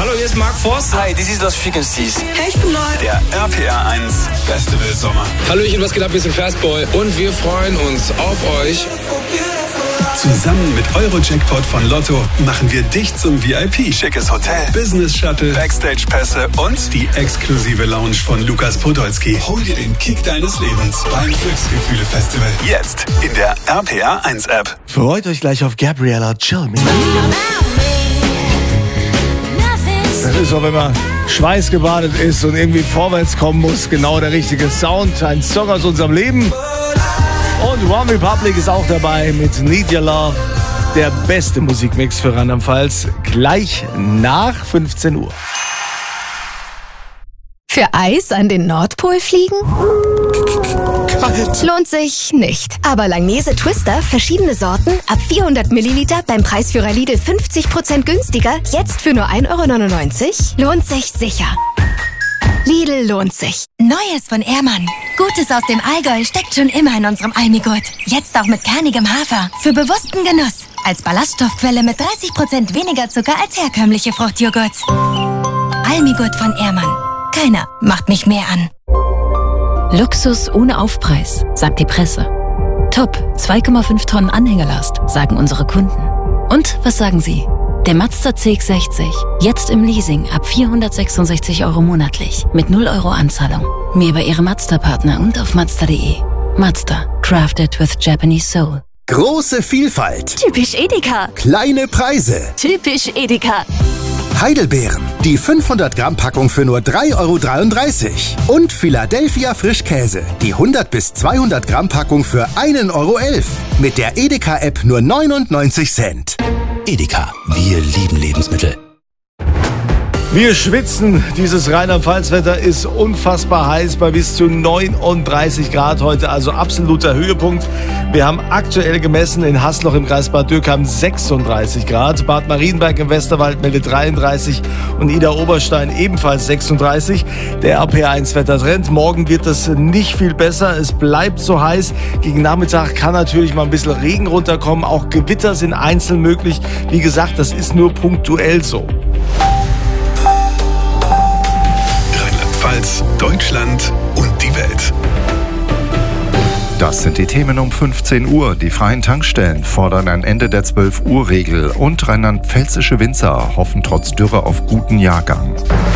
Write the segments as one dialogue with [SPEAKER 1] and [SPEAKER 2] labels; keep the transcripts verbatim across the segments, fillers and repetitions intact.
[SPEAKER 1] Hallo, hier ist Mark Forster.
[SPEAKER 2] Hi, this is Lost Frequencies.
[SPEAKER 3] Hey, ich bin neu.
[SPEAKER 4] Der R P R eins Festival Sommer.
[SPEAKER 1] Hallöchen, was geht ab? Wir sind Fastboy und wir freuen uns auf euch.
[SPEAKER 4] Zusammen mit Eurojackpot von Lotto machen wir dich zum V I P. Schickes Hotel, Business Shuttle, Backstage-Pässe und die exklusive Lounge von Lukas Podolski. Hol dir den Kick deines Lebens beim Glücksgefühle-Festival. Jetzt in der R P R eins App.
[SPEAKER 5] Freut euch gleich auf Gabriella Chill Me. Das ist so, wenn man schweißgebadet ist und irgendwie vorwärts kommen muss, genau der richtige Sound. Ein Song aus unserem Leben. Und One Republic ist auch dabei mit Need Your Love. Der beste Musikmix für Rheinland-Pfalz. Gleich nach fünfzehn Uhr.
[SPEAKER 6] Für Eis an den Nordpol fliegen?
[SPEAKER 5] Kalt.
[SPEAKER 6] Lohnt sich nicht. Aber Langnese Twister, verschiedene Sorten, ab vierhundert Milliliter beim Preisführer Lidl fünfzig Prozent günstiger, jetzt für nur ein Euro neunundneunzig, lohnt sich sicher. Lidl lohnt sich.
[SPEAKER 7] Neues von Ehrmann. Gutes aus dem Allgäu steckt schon immer in unserem Almigurt. Jetzt auch mit kernigem Hafer. Für bewussten Genuss. Als Ballaststoffquelle mit dreißig Prozent weniger Zucker als herkömmliche Fruchtjoghurts. Almigurt von Ehrmann. Keiner macht mich mehr an.
[SPEAKER 8] Luxus ohne Aufpreis, sagt die Presse. Top, zwei Komma fünf Tonnen Anhängerlast, sagen unsere Kunden. Und was sagen Sie? Der Mazda C X sechzig, jetzt im Leasing ab vierhundertsechsundsechzig Euro monatlich, mit null Euro Anzahlung. Mehr bei Ihrem Mazda-Partner und auf Mazda punkt de. Mazda, crafted with Japanese soul.
[SPEAKER 9] Große Vielfalt.
[SPEAKER 7] Typisch Edeka.
[SPEAKER 9] Kleine Preise.
[SPEAKER 7] Typisch Edeka.
[SPEAKER 9] Heidelbeeren, die fünfhundert Gramm Packung für nur drei Euro dreiunddreißig. Und Philadelphia Frischkäse, die hundert bis zweihundert Gramm Packung für ein Euro elf. Mit der Edeka-App nur neunundneunzig Cent.
[SPEAKER 10] Edeka, wir lieben Lebensmittel.
[SPEAKER 5] Wir schwitzen. Dieses Rheinland-Pfalz-Wetter ist unfassbar heiß bei bis zu neununddreißig Grad heute, also absoluter Höhepunkt. Wir haben aktuell gemessen in Haßloch im Kreis Bad Dürkheim sechsunddreißig Grad, Bad Marienberg im Westerwald meldet dreiunddreißig und Idar-Oberstein ebenfalls sechsunddreißig. Der R P R eins Wettertrend. Morgen wird es nicht viel besser. Es bleibt so heiß. Gegen Nachmittag kann natürlich mal ein bisschen Regen runterkommen. Auch Gewitter sind einzeln möglich. Wie gesagt, das ist nur punktuell so.
[SPEAKER 4] Rheinland-Pfalz, Deutschland und die Welt.
[SPEAKER 11] Das sind die Themen um fünfzehn Uhr. Die freien Tankstellen fordern ein Ende der zwölf Uhr Regel und rheinland-pfälzische Winzer hoffen trotz Dürre auf guten Jahrgang.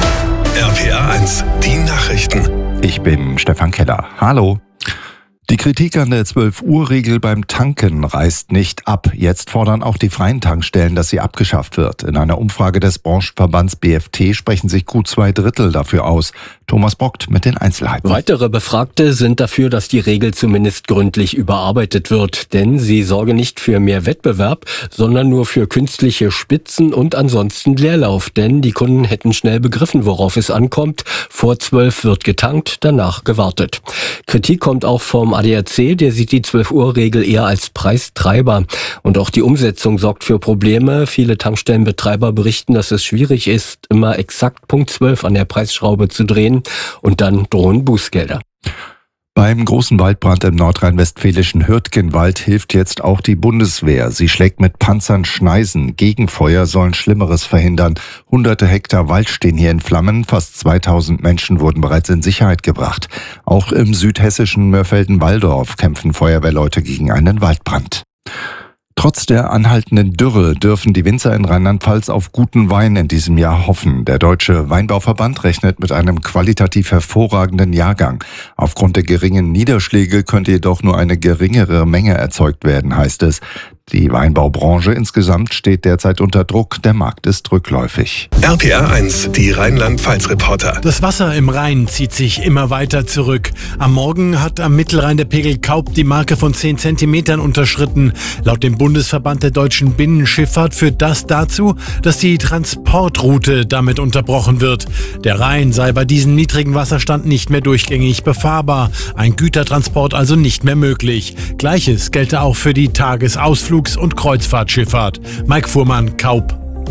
[SPEAKER 4] R P R eins, die Nachrichten.
[SPEAKER 11] Ich bin Stefan Keller. Hallo. Die Kritik an der zwölf Uhr Regel beim Tanken reißt nicht ab. Jetzt fordern auch die freien Tankstellen, dass sie abgeschafft wird. In einer Umfrage des Branchenverbands B F T sprechen sich gut zwei Drittel dafür aus. Thomas Brockt mit den Einzelheiten.
[SPEAKER 12] Weitere Befragte sind dafür, dass die Regel zumindest gründlich überarbeitet wird. Denn sie sorge nicht für mehr Wettbewerb, sondern nur für künstliche Spitzen und ansonsten Leerlauf. Denn die Kunden hätten schnell begriffen, worauf es ankommt. Vor zwölf wird getankt, danach gewartet. Kritik kommt auch vom A D A C, der sieht die zwölf Uhr Regel eher als Preistreiber. Und auch die Umsetzung sorgt für Probleme. Viele Tankstellenbetreiber berichten, dass es schwierig ist, immer exakt Punkt zwölf an der Preisschraube zu drehen. Und dann drohen Bußgelder.
[SPEAKER 11] Beim großen Waldbrand im nordrhein-westfälischen Hürtgenwald hilft jetzt auch die Bundeswehr. Sie schlägt mit Panzern Schneisen. Gegenfeuer sollen Schlimmeres verhindern. Hunderte Hektar Wald stehen hier in Flammen. Fast zweitausend Menschen wurden bereits in Sicherheit gebracht. Auch im südhessischen Mörfelden-Walldorf kämpfen Feuerwehrleute gegen einen Waldbrand. Trotz der anhaltenden Dürre dürfen die Winzer in Rheinland-Pfalz auf guten Wein in diesem Jahr hoffen. Der Deutsche Weinbauverband rechnet mit einem qualitativ hervorragenden Jahrgang. Aufgrund der geringen Niederschläge könnte jedoch nur eine geringere Menge erzeugt werden, heißt es. Die Weinbaubranche insgesamt steht derzeit unter Druck. Der Markt ist rückläufig.
[SPEAKER 4] R P R eins, die Rheinland-Pfalz-Reporter.
[SPEAKER 13] Das Wasser im Rhein zieht sich immer weiter zurück. Am Morgen hat am Mittelrhein der Pegel Kaup die Marke von zehn Zentimetern unterschritten. Laut dem Bundesverband der deutschen Binnenschifffahrt führt das dazu, dass die Transportroute damit unterbrochen wird. Der Rhein sei bei diesem niedrigen Wasserstand nicht mehr durchgängig befahrbar. Ein Gütertransport also nicht mehr möglich. Gleiches gelte auch für die Tagesausflüge und Kreuzfahrtschifffahrt. Mike Fuhrmann, Kaup.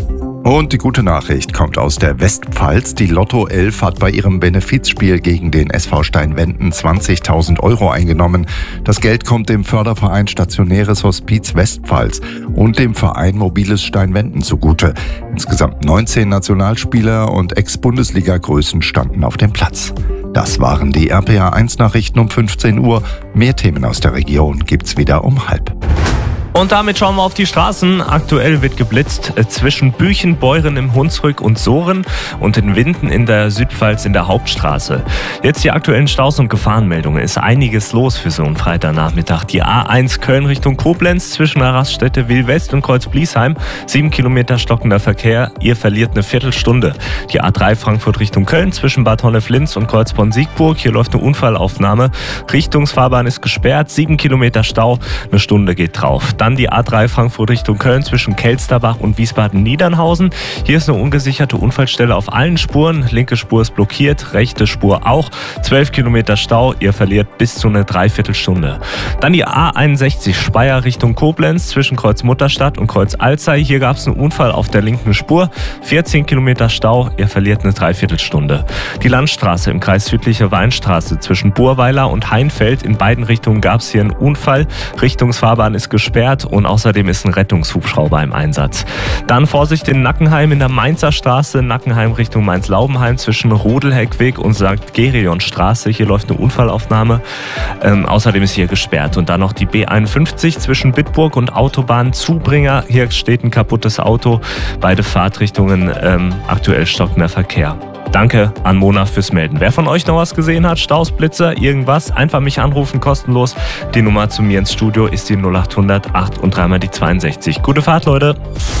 [SPEAKER 11] Und die gute Nachricht kommt aus der Westpfalz. Die Lotto elf hat bei ihrem Benefizspiel gegen den S V Steinwenden zwanzigtausend Euro eingenommen. Das Geld kommt dem Förderverein Stationäres Hospiz Westpfalz und dem Verein Mobiles Steinwenden zugute. Insgesamt neunzehn Nationalspieler und Ex-Bundesliga-Größen standen auf dem Platz. Das waren die R P A eins Nachrichten um fünfzehn Uhr. Mehr Themen aus der Region gibt's wieder um halb.
[SPEAKER 2] Und damit schauen wir auf die Straßen. Aktuell wird geblitzt zwischen Büchen, Beuren im Hunsrück und Sohren und in Winden in der Südpfalz in der Hauptstraße. Jetzt die aktuellen Staus- und Gefahrenmeldungen. Ist einiges los für so einen Freitagnachmittag. Die A eins Köln Richtung Koblenz zwischen der Raststätte Wil-West und Kreuz-Bliesheim. Sieben Kilometer stockender Verkehr. Ihr verliert eine Viertelstunde. Die A drei Frankfurt Richtung Köln zwischen Bad Honnef-Linz und Kreuzborn-Siegburg. Hier läuft eine Unfallaufnahme. Richtungsfahrbahn ist gesperrt. Sieben Kilometer Stau. Eine Stunde geht drauf. Dann die A drei Frankfurt Richtung Köln zwischen Kelsterbach und Wiesbaden-Niedernhausen. Hier ist eine ungesicherte Unfallstelle auf allen Spuren. Linke Spur ist blockiert, rechte Spur auch. zwölf Kilometer Stau, ihr verliert bis zu eine Dreiviertelstunde. Dann die A einundsechzig Speyer Richtung Koblenz zwischen Kreuz Mutterstadt und Kreuz Alzey. Hier gab es einen Unfall auf der linken Spur. vierzehn Kilometer Stau, ihr verliert eine Dreiviertelstunde. Die Landstraße im Kreis Südliche Weinstraße zwischen Burweiler und Heinfeld. In beiden Richtungen gab es hier einen Unfall. Richtungsfahrbahn ist gesperrt und außerdem ist ein Rettungshubschrauber im Einsatz. Dann Vorsicht in Nackenheim in der Mainzer Straße, Nackenheim Richtung Mainz-Laubenheim zwischen Rodelheckweg und Sankt Gereon Straße. Hier läuft eine Unfallaufnahme. Ähm, außerdem ist hier gesperrt. Und dann noch die B einundfünfzig zwischen Bitburg und Autobahn Zubringer. Hier steht ein kaputtes Auto. Beide Fahrtrichtungen ähm, aktuell stockender Verkehr. Danke an Mona fürs Melden. Wer von euch noch was gesehen hat, Staus, Blitzer, irgendwas, einfach mich anrufen, kostenlos. Die Nummer zu mir ins Studio ist die null acht hundert acht und dreimal die zweiundsechzig. Gute Fahrt, Leute.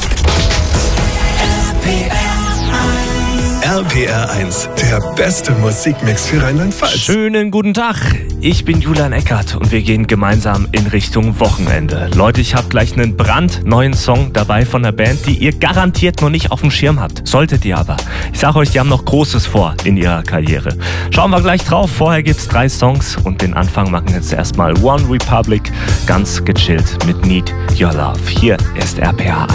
[SPEAKER 4] R P R eins, der beste Musikmix für Rheinland-Pfalz.
[SPEAKER 2] Schönen guten Tag, ich bin Julian Eckert und wir gehen gemeinsam in Richtung Wochenende. Leute, ich habe gleich einen brandneuen Song dabei von der Band, die ihr garantiert noch nicht auf dem Schirm habt. Solltet ihr aber. Ich sage euch, die haben noch Großes vor in ihrer Karriere. Schauen wir gleich drauf. Vorher gibt's drei Songs und den Anfang machen jetzt erstmal One Republic, ganz gechillt mit Need Your Love. Hier ist R P R eins.